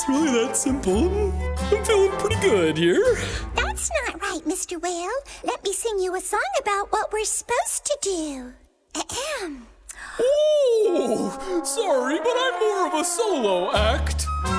it's really that simple. I'm feeling pretty good here. That's not right, Mr. Whale. Let me sing you a song about what we're supposed to do. Ahem. Oh, sorry, but I'm more of a solo act.